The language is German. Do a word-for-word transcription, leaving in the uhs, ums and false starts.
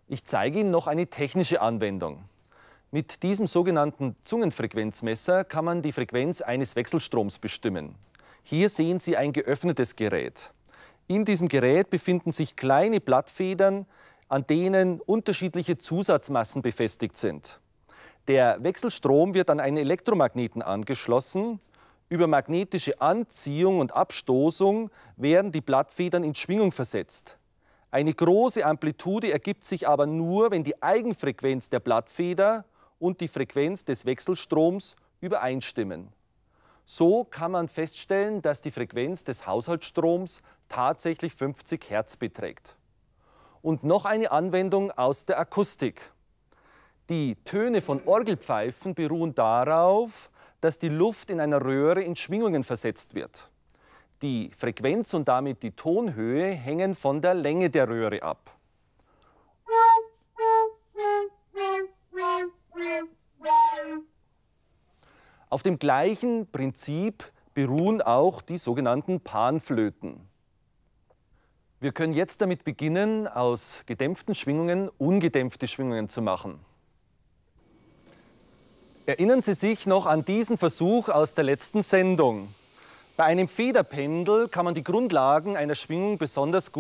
Ich zeige Ihnen noch eine technische Anwendung. Mit diesem sogenannten Zungenfrequenzmesser kann man die Frequenz eines Wechselstroms bestimmen. Hier sehen Sie ein geöffnetes Gerät. In diesem Gerät befinden sich kleine Blattfedern, an denen unterschiedliche Zusatzmassen befestigt sind. Der Wechselstrom wird an einen Elektromagneten angeschlossen. Über magnetische Anziehung und Abstoßung werden die Blattfedern in Schwingung versetzt. Eine große Amplitude ergibt sich aber nur, wenn die Eigenfrequenz der Blattfeder und die Frequenz des Wechselstroms übereinstimmen. So kann man feststellen, dass die Frequenz des Haushaltsstroms tatsächlich fünfzig Hertz beträgt. Und noch eine Anwendung aus der Akustik. Die Töne von Orgelpfeifen beruhen darauf, dass die Luft in einer Röhre in Schwingungen versetzt wird. Die Frequenz und damit die Tonhöhe hängen von der Länge der Röhre ab. Auf dem gleichen Prinzip beruhen auch die sogenannten Panflöten. Wir können jetzt damit beginnen, aus gedämpften Schwingungen ungedämpfte Schwingungen zu machen. Erinnern Sie sich noch an diesen Versuch aus der letzten Sendung. Bei einem Federpendel kann man die Grundlagen einer Schwingung besonders gut